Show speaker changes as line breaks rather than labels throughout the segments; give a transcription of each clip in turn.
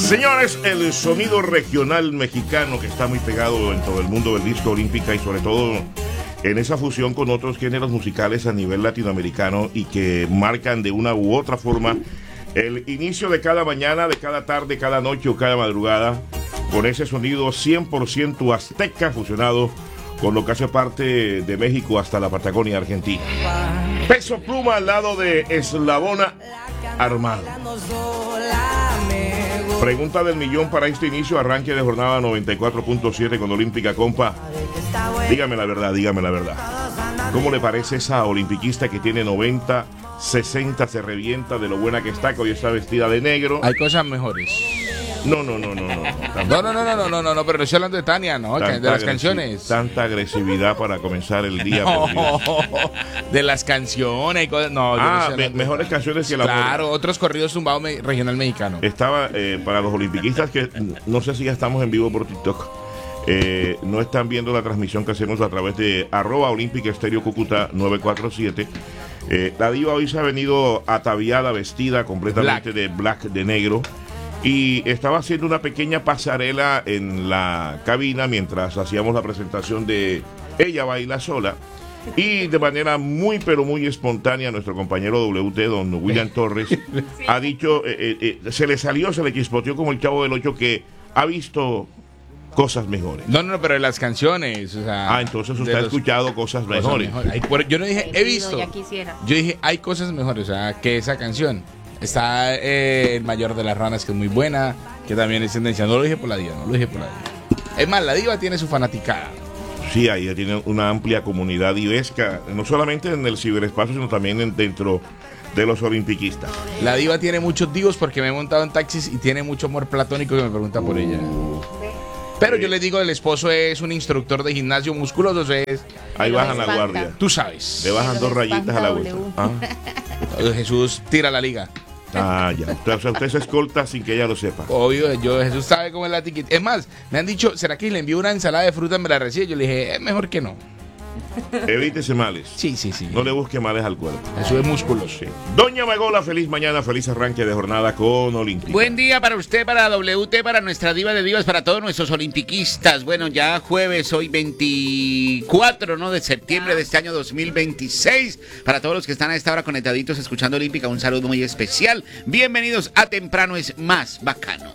Señores, el sonido regional mexicano que está muy pegado en todo el mundo del disco olímpica y sobre todo en esa fusión con otros géneros musicales a nivel latinoamericano y que marcan de una u otra forma el inicio de cada mañana, de cada tarde, cada noche o cada madrugada, con ese sonido 100% azteca fusionado con lo que hace parte de México hasta la Patagonia Argentina. Peso Pluma al lado de Eslabona Armado. Pregunta del millón para este inicio, arranque de jornada 94.7 con Olímpica, compa. Dígame la verdad, dígame la verdad. ¿Cómo le parece esa olimpiquista que tiene 90, 60, se revienta de lo buena que está, que hoy está vestida de negro?
Hay cosas mejores.
No,
pero no estoy hablando de Tania, ¿no? De las canciones.
Tanta agresividad para comenzar el día.
No, de las canciones y cosas. No,
mejores canciones que la
Claro, otros corridos tumbados regional mexicano.
Estaba para los olimpiquistas que no sé si ya estamos en vivo por TikTok. No están viendo la transmisión que hacemos a través de @Olímpica Estéreo Cúcuta 947. La diva hoy se ha venido ataviada, vestida completamente de black, de negro. Y estaba haciendo una pequeña pasarela en la cabina mientras hacíamos la presentación de Ella Baila Sola. Y de manera muy, pero muy espontánea, nuestro compañero WT, don William Torres, sí, ha dicho, se le chispoteó como el Chavo del Ocho, que ha visto cosas mejores.
No, pero en las canciones, o sea...
entonces usted ha escuchado cosas mejores.
Yo no dije, he visto. Yo dije, hay cosas mejores, o sea, que esa canción. Está el Mayor de las Ranas, que es muy buena, que también es tendencia. No lo dije por la diva, Es más, la diva tiene su fanaticada.
Sí, ella tiene una amplia comunidad divesca, no solamente en el ciberespacio, sino también dentro de los olimpiquistas.
La diva tiene muchos divos porque me he montado en taxis y tiene mucho amor platónico que me pregunta por ella. Pero yo le digo, el esposo es un instructor de gimnasio musculoso, entonces...
Ahí bajan la guardia.
Tú sabes.
Le bajan 2 rayitas a la bolsa.
Jesús tira la liga.
Ya. O sea, usted se escolta sin que ella lo sepa.
Obvio, Jesús sabe cómo es la tiquita. Es más, me han dicho, ¿será que le envío una ensalada de fruta y me la recibe? Yo le dije, es mejor que no.
Evítese males.
Sí.
No le busque males al cuerpo.
Eso es músculos.
Sí. Doña Magola, feliz mañana, feliz arranque de jornada con Olímpica.
Buen día para usted, para WT, para nuestra diva de divas, para todos nuestros olimpiquistas. Bueno, ya jueves, hoy 24, ¿no? De septiembre de este año 2026. Para todos los que están a esta hora conectaditos escuchando Olímpica, un saludo muy especial. Bienvenidos a Temprano es Más Bacano.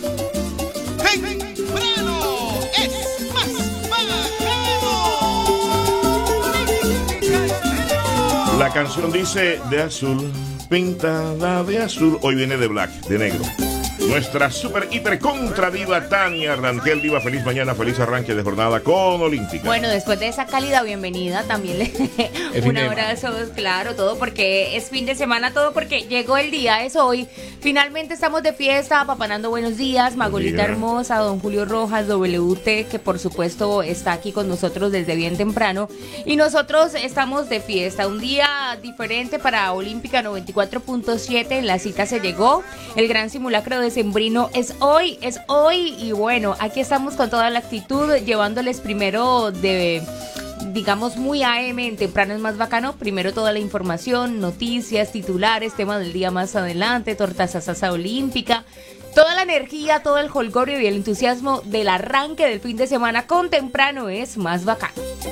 La canción dice de azul, pintada de azul. Hoy viene de black, de negro. Nuestra super hiper contra diva Tania Rantel, diva, feliz mañana, feliz arranque de jornada con Olímpica.
Bueno, después de esa cálida bienvenida, también un abrazo, claro, todo porque es fin de semana, todo porque llegó el día, es hoy. Finalmente estamos de fiesta, papanando buenos días, Magolita hermosa, don Julio Rojas, WT, que por supuesto está aquí con nosotros desde bien temprano. Y nosotros estamos de fiesta, un día diferente para Olímpica 94.7, en la cita se llegó, el gran simulacro de Sembrino es hoy, y bueno, aquí estamos con toda la actitud, llevándoles primero digamos muy AM, en Temprano es Más Bacano, primero toda la información, noticias, titulares, tema del día más adelante, torta sasasa olímpica, toda la energía, todo el jolgorio y el entusiasmo del arranque del fin de semana con Temprano es Más Bacano.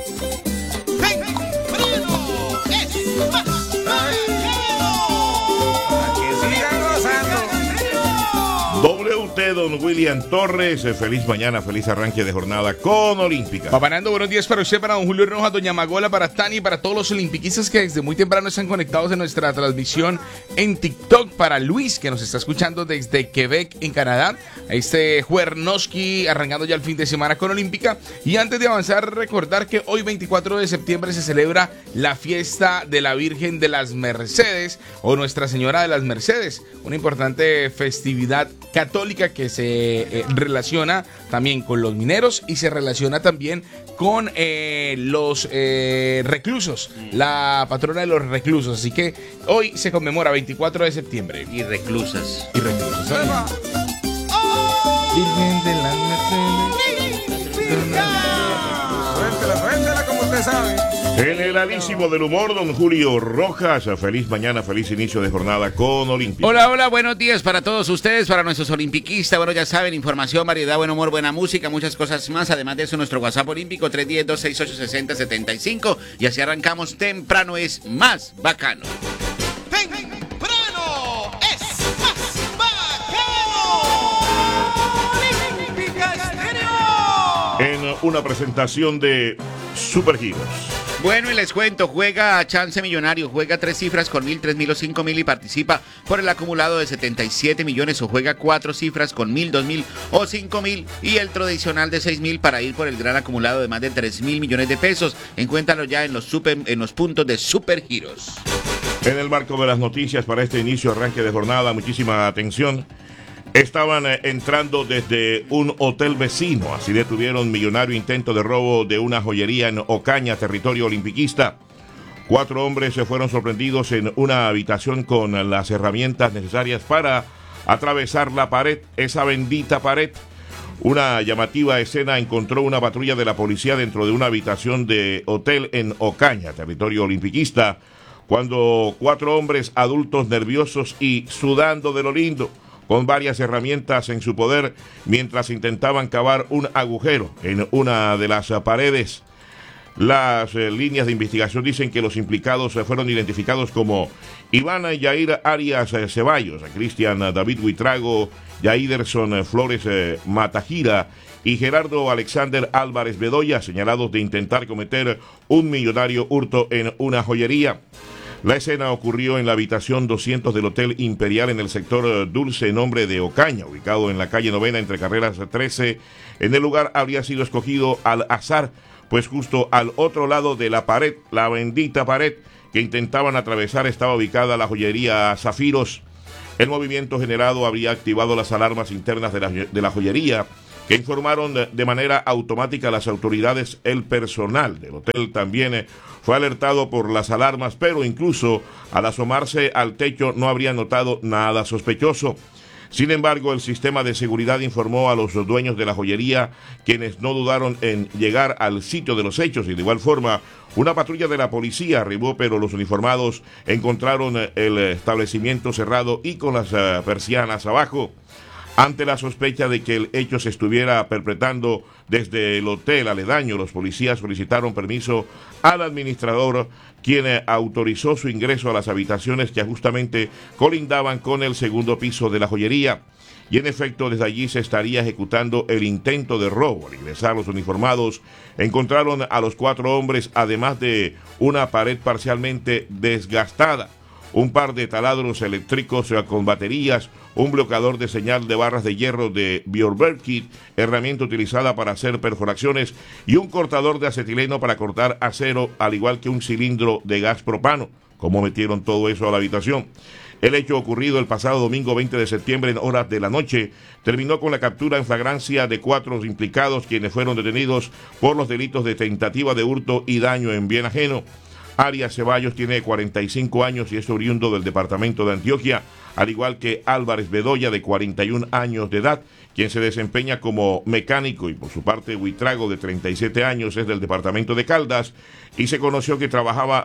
WT, don William Torres, feliz mañana, feliz arranque de jornada con Olímpica.
Papanando, buenos días para usted, para don Julio Rojas, doña Magola, para Tani y para todos los olimpiquistas que desde muy temprano están conectados en nuestra transmisión en TikTok, para Luis, que nos está escuchando desde Quebec, en Canadá, a este Juernoski, arrancando ya el fin de semana con Olímpica. Y antes de avanzar, recordar que hoy 24 de septiembre se celebra la fiesta de la Virgen de las Mercedes, o Nuestra Señora de las Mercedes, una importante festividad católica que se relaciona también con los mineros y se relaciona también con los reclusos, la patrona de los reclusos. Así que hoy se conmemora 24 de septiembre.
Y reclusas.
Virgen de las Mercedes.
Suéltela como usted usted sabe.
Generalísimo del humor, don Julio Rojas. Feliz mañana, feliz inicio de jornada con Olimpia.
Hola, hola, buenos días para todos ustedes, para nuestros olimpiquistas. Bueno, ya saben, información, variedad, buen humor, buena música, muchas cosas más. Además de eso, nuestro WhatsApp olímpico 310-268-6075. Y así arrancamos. Temprano es más bacano.
Temprano es más bacano. Olímpica Estéreo.
En una presentación de Supergiros.
Bueno, y les cuento, juega a Chance Millonario, juega 3 cifras con 1.000, 3.000 o 5.000 y participa por el acumulado de 77 millones, o juega 4 cifras con 1.000, 2.000 o 5.000 y el tradicional de 6.000 para ir por el gran acumulado de más de 3.000 millones de pesos. Encuéntralo ya en los puntos de Supergiros.
En el marco de las noticias para este inicio, arranque de jornada, muchísima atención. Estaban entrando desde un hotel vecino, así detuvieron millonario intento de robo de una joyería en Ocaña, territorio olimpiquista. 4 hombres se fueron sorprendidos en una habitación con las herramientas necesarias para atravesar la pared, esa bendita pared. Una llamativa escena encontró una patrulla de la policía dentro de una habitación de hotel en Ocaña, territorio olimpiquista, cuando 4 hombres adultos nerviosos y sudando de lo lindo, con varias herramientas en su poder, mientras intentaban cavar un agujero en una de las paredes. Las líneas de investigación dicen que los implicados fueron identificados como Iván Yair Arias Ceballos, Cristian David Huitrago, Yaiderson Flores Matajira y Gerardo Alexander Álvarez Bedoya, señalados de intentar cometer un millonario hurto en una joyería. La escena ocurrió en la habitación 200 del Hotel Imperial en el sector Dulce Nombre de Ocaña, ubicado en la calle Novena entre carreras 13. En el lugar habría sido escogido al azar, pues justo al otro lado de la pared, la bendita pared que intentaban atravesar, estaba ubicada la joyería Zafiros. El movimiento generado habría activado las alarmas internas de la joyería, que informaron de manera automática a las autoridades. El personal del hotel también fue alertado por las alarmas, pero incluso al asomarse al techo no habría notado nada sospechoso. Sin embargo, el sistema de seguridad informó a los dueños de la joyería, quienes no dudaron en llegar al sitio de los hechos, y de igual forma una patrulla de la policía arribó, pero los uniformados encontraron el establecimiento cerrado y con las persianas abajo. Ante la sospecha de que el hecho se estuviera perpetrando desde el hotel aledaño, los policías solicitaron permiso al administrador, quien autorizó su ingreso a las habitaciones que justamente colindaban con el segundo piso de la joyería. Y en efecto, desde allí se estaría ejecutando el intento de robo. Al ingresar los uniformados, encontraron a los 4 hombres, además de una pared parcialmente desgastada, un par de taladros eléctricos con baterías, un bloqueador de señal de barras de hierro de Björkit, herramienta utilizada para hacer perforaciones, y un cortador de acetileno para cortar acero, al igual que un cilindro de gas propano. ¿Cómo metieron todo eso a la habitación? El hecho ocurrido el pasado domingo 20 de septiembre en horas de la noche terminó con la captura en flagrancia de 4 implicados, quienes fueron detenidos por los delitos de tentativa de hurto y daño en bien ajeno. Arias Ceballos tiene 45 años y es oriundo del departamento de Antioquia, al igual que Álvarez Bedoya, de 41 años de edad, quien se desempeña como mecánico, y por su parte Huitrago, de 37 años, es del departamento de Caldas, y se conoció que trabajaba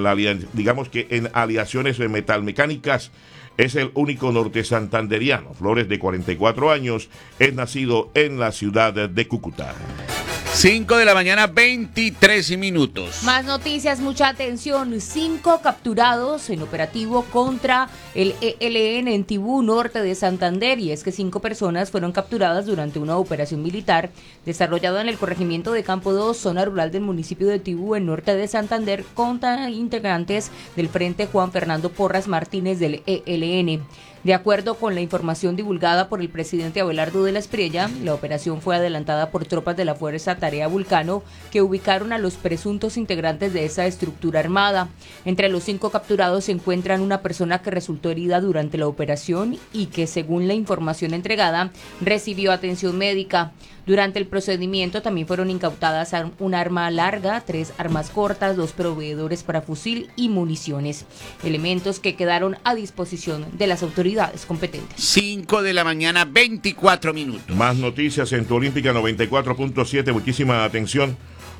en aleaciones metalmecánicas. Es el único norte santanderiano. Flores, de 44 años, es nacido en la ciudad de Cúcuta.
5 de la mañana, 23 minutos.
Más noticias, mucha atención. 5 capturados en operativo contra el ELN en Tibú, norte de Santander. Y es que 5 personas fueron capturadas durante una operación militar desarrollada en el corregimiento de Campo 2, zona rural del municipio de Tibú, en norte de Santander, contra integrantes del Frente Juan Fernando Porras Martínez del ELN. De acuerdo con la información divulgada por el presidente Abelardo de la Espriella, la operación fue adelantada por tropas de la Fuerza Tarea Vulcano, que ubicaron a los presuntos integrantes de esa estructura armada. Entre los 5 capturados se encuentran una persona que resultó herida durante la operación y que, según la información entregada, recibió atención médica. Durante el procedimiento también fueron incautadas un arma larga, 3 armas cortas, 2 proveedores para fusil y municiones, elementos que quedaron a disposición de las autoridades competentes.
5 de la mañana, 24 minutos.
Más noticias en tu Olímpica 94.7, muchísima atención.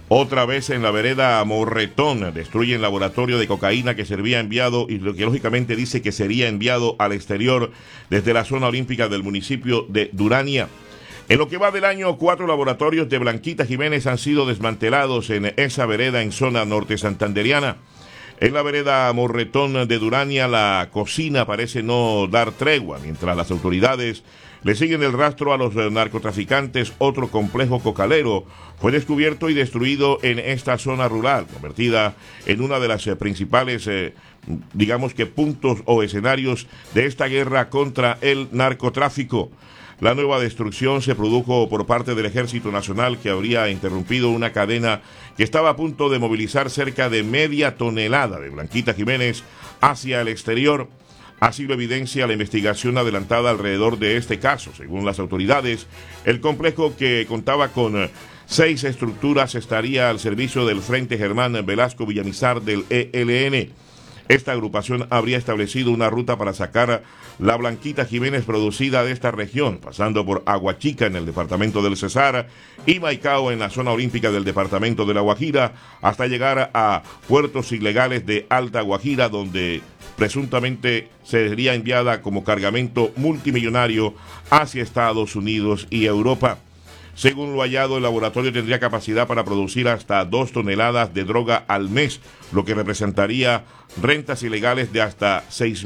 Otra vez en la vereda Morretón, destruyen laboratorio de cocaína que sería enviado, y lo que lógicamente dice que sería enviado al exterior desde la zona olímpica del municipio de Durania. En lo que va del año, 4 laboratorios de Blanquita Jiménez han sido desmantelados en esa vereda en zona norte santanderiana. En la vereda Morretón de Durania, la cocina parece no dar tregua, mientras las autoridades le siguen el rastro a los narcotraficantes. Otro complejo cocalero fue descubierto y destruido en esta zona rural, convertida en una de las principales, puntos o escenarios de esta guerra contra el narcotráfico. La nueva destrucción se produjo por parte del Ejército Nacional, que habría interrumpido una cadena que estaba a punto de movilizar cerca de media tonelada de Blanquita Jiménez hacia el exterior. Así lo evidencia la investigación adelantada alrededor de este caso. Según las autoridades, el complejo, que contaba con 6 estructuras, estaría al servicio del Frente Germán Velasco Villamizar del ELN. Esta agrupación habría establecido una ruta para sacar la Blanquita Jiménez producida de esta región, pasando por Aguachica en el departamento del Cesar y Maicao en la zona olímpica del departamento de La Guajira, hasta llegar a puertos ilegales de Alta Guajira, donde presuntamente sería enviada como cargamento multimillonario hacia Estados Unidos y Europa. Según lo hallado, el laboratorio tendría capacidad para producir hasta 2 toneladas de droga al mes, lo que representaría rentas ilegales de hasta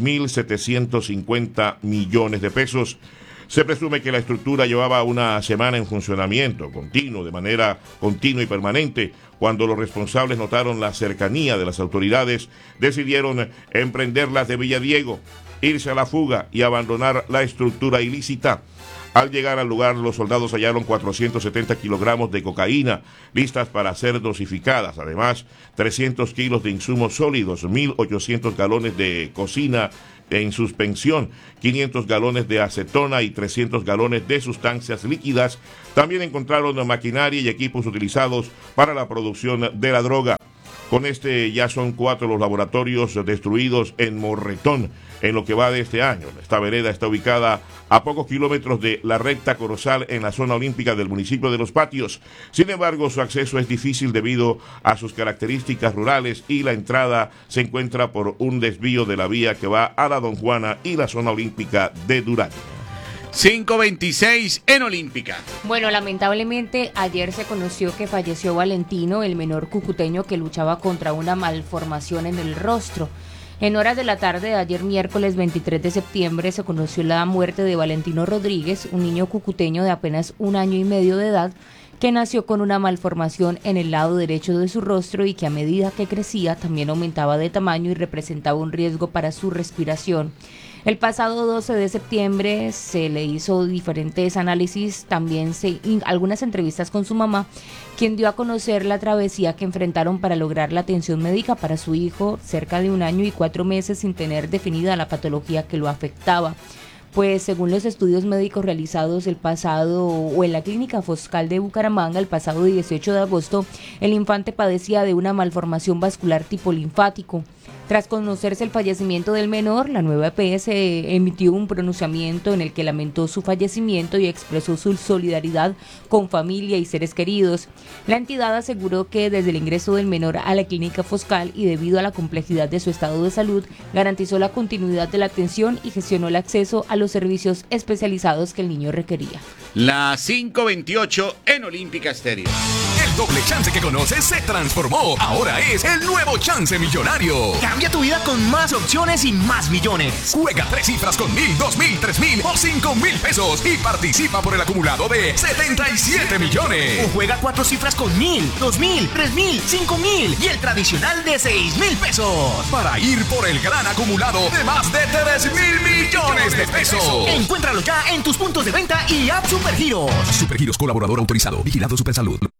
6.750 millones de pesos. Se presume que la estructura llevaba una semana en funcionamiento continuo, de manera continua y permanente. Cuando los responsables notaron la cercanía de las autoridades, decidieron emprenderlas de Villadiego, irse a la fuga y abandonar la estructura ilícita. Al llegar al lugar, los soldados hallaron 470 kilogramos de cocaína listas para ser dosificadas. Además, 300 kilos de insumos sólidos, 1.800 galones de cocina en suspensión, 500 galones de acetona y 300 galones de sustancias líquidas. También encontraron maquinaria y equipos utilizados para la producción de la droga. Con este ya son 4 los laboratorios destruidos en Morretón en lo que va de este año. Esta vereda está ubicada a pocos kilómetros de la recta Corozal en la zona olímpica del municipio de Los Patios. Sin embargo, su acceso es difícil debido a sus características rurales y la entrada se encuentra por un desvío de la vía que va a la Don Juana y la zona olímpica de Durán.
5:26 en Olímpica.
Bueno, lamentablemente ayer se conoció que falleció Valentino, el menor cucuteño que luchaba contra una malformación en el rostro. En horas de la tarde de ayer, miércoles 23 de septiembre, se conoció la muerte de Valentino Rodríguez, un niño cucuteño de apenas 1 año y medio de edad, que nació con una malformación en el lado derecho de su rostro y que a medida que crecía también aumentaba de tamaño y representaba un riesgo para su respiración. El pasado 12 de septiembre se le hizo diferentes análisis, también algunas entrevistas con su mamá, quien dio a conocer la travesía que enfrentaron para lograr la atención médica para su hijo, cerca de 1 año y 4 meses sin tener definida la patología que lo afectaba. Pues según los estudios médicos realizados en la Clínica Foscal de Bucaramanga, el pasado 18 de agosto, el infante padecía de una malformación vascular tipo linfático. Tras conocerse el fallecimiento del menor, la nueva EPS emitió un pronunciamiento en el que lamentó su fallecimiento y expresó su solidaridad con familia y seres queridos. La entidad aseguró que desde el ingreso del menor a la clínica Foscal y debido a la complejidad de su estado de salud, garantizó la continuidad de la atención y gestionó el acceso a los servicios especializados que el niño requería.
La 5:28 en Olímpica Estéreo.
El doble chance que conoces se transformó. Ahora es el nuevo chance millonario.
Cambia tu vida con más opciones y más millones.
Juega 3 cifras con 1,000, 2,000, 3,000 o 5,000 pesos y participa por el acumulado de 77 millones.
O juega 4 cifras con 1,000, 2,000, 3,000, 5,000 y el tradicional de 6,000 pesos.
Para ir por el gran acumulado de más de 3,000 millones de pesos.
Encuéntralo ya en tus puntos de venta y app Supergiros.
Supergiros, colaborador autorizado. Vigilado Supersalud.